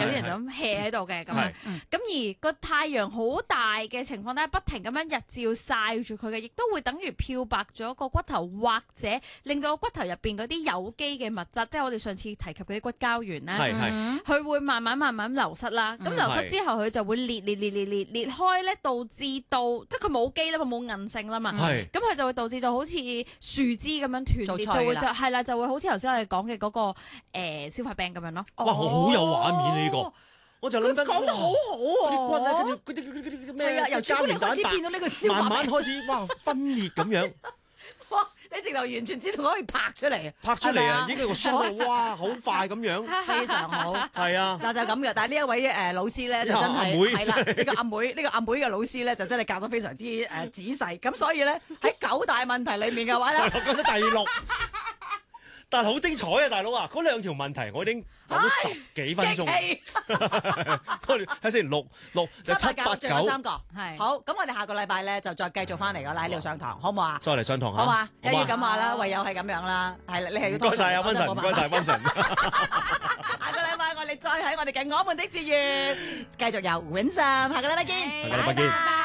有啲人就咁 hea 喺度嘅咁樣。咁而個太陽好大嘅情況咧，不停咁樣日照曬住佢嘅，亦都會等於漂白咗個骨頭，或者令到個骨頭入邊嗰啲有機嘅物質，即係我哋上次提及嗰啲骨膠原咧，佢會慢慢流失啦。咁流失之後，佢就會裂開咧，導致到即係佢冇機啦嘛，冇韌性啦嘛。咁佢就會導致到好似樹枝咁樣斷裂，就會好似頭先我哋講嘅嗰個消化病咁樣咯。 哇，好有畫面呢個！我就諗緊， 講得好好喎！ 啲骨咧，跟住嗰啲咩？ 由朱古力開始變到呢個消化病， 慢慢開始分裂咁樣。 哇！你直頭完全知道可以拍出嚟， 拍出嚟啊！應該個 show 哇，好快咁樣， 非常好。 係啊， 嗱就咁嘅，但係呢一位老師咧就真係係啦，呢個阿妹嘅老師咧就真係教得非常之仔細，咁所以咧喺9大問題裡面嘅話咧， 我覺得第6。但係好精彩啊，大佬啊！嗰2條問題我已經講咗10幾分鐘。睇先6就7、8、9， 3個係好。咁我哋下個禮拜咧就再繼續翻嚟㗎啦，喺呢度上堂，好唔好啊？ 再嚟上堂好嘛？一於咁話啦，唯有係咁樣啦。係你係要多謝。 唔該曬啊，溫神，唔該曬溫神。 下個禮拜我哋再喺我哋嘅我們的志願繼續由 Vincent，下個禮拜見。 下個禮拜見。